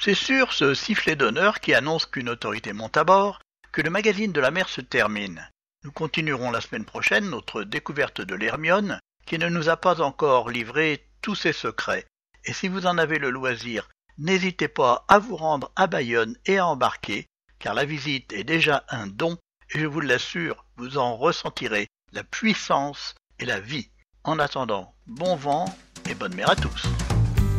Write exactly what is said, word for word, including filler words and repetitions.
C'est sur ce sifflet d'honneur qui annonce qu'une autorité monte à bord que le magazine de la mer se termine. Nous continuerons la semaine prochaine notre découverte de l'Hermione qui ne nous a pas encore livré tous ses secrets. Et si vous en avez le loisir, n'hésitez pas à vous rendre à Bayonne et à embarquer, car la visite est déjà un don et je vous l'assure, vous en ressentirez la puissance et la vie. En attendant, bon vent et bonne mer à tous.